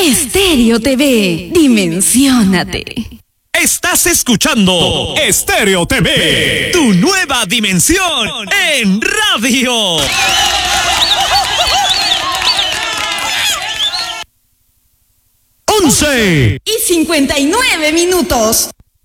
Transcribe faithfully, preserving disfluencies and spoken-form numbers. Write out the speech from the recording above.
Estéreo T V, dimensiónate. Estás escuchando Estéreo T V, tu nueva dimensión en radio. once y cincuenta y nueve minutos.